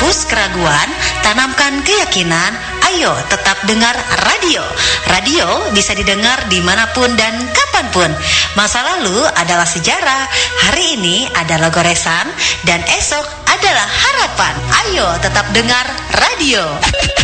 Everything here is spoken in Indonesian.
hapus keraguan, tanamkan keyakinan. Ayo tetap dengar radio. Radio bisa didengar dimanapun dan kapanpun. Masa lalu adalah sejarah, hari ini adalah goresan, dan esok adalah harapan. Ayo tetap dengar radio.